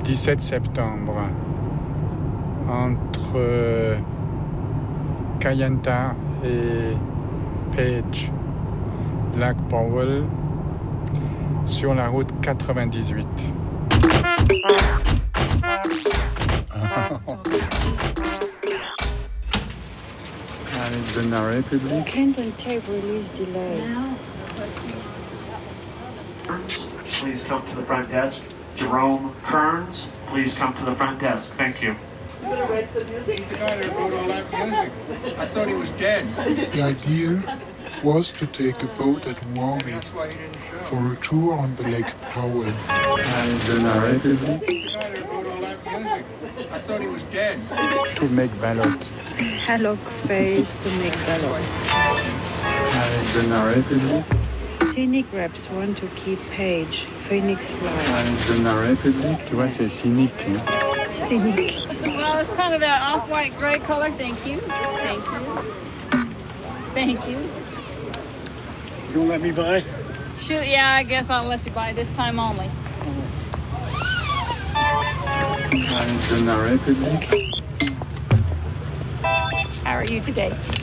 17 septembre, entre Kayenta et Page, Lac Powell, sur la route 98. Arizona Republic. Kenton tape release delay. Please come to the front desk. Jerome Kearns, please come to the front desk. Thank you. He's the guy that wrote all that music. I thought he was dead. The idea was to take a boat at Warwick That's why he didn't show. for a tour on the Lake Powell. Arizona Republic. He's the guy that wrote all that music. I thought he was dead. To make ballot. Hallock fails to make ballot. Arizona Republic. Scenic reps want to keep Page. Phoenix flies. Arizona Republic. Tu vois, c'est cynique. Hein? Scenic. Well, it's kind of that off-white gray color. Thank you. Thank you. Thank you. You won't let me buy? Shoot, yeah, I guess I'll let you buy this time only. Arizona Republic. How are you today?